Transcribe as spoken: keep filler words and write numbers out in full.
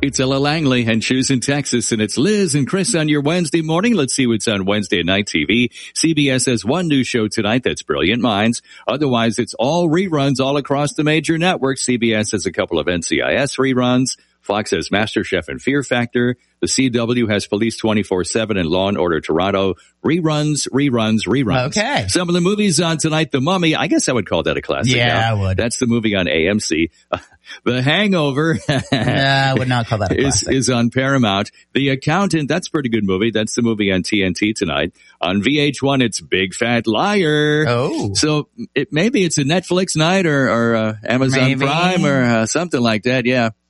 It's Ella Langley and Shoes in Texas, and it's Liz and Chris on your Wednesday morning. Let's see what's on Wednesday night T V. C B S has one new show tonight. That's Brilliant Minds. Otherwise, it's all reruns all across the major networks. C B S has a couple of N C I S reruns. Fox has MasterChef and Fear Factor. The C W has Police twenty-four seven and Law and Order Toronto. Reruns, reruns, reruns. Okay. Some of the movies on tonight, The Mummy. I guess I would call that a classic. Yeah, now. I would. That's the movie on A M C. The Hangover. Nah, I would not call that a is, classic. is on Paramount. The Accountant. That's a pretty good movie. That's the movie on T N T tonight. On V H one, it's Big Fat Liar. Oh. So it, maybe it's a Netflix night or, or uh, Amazon Maybe. Prime or uh, something like that. Yeah.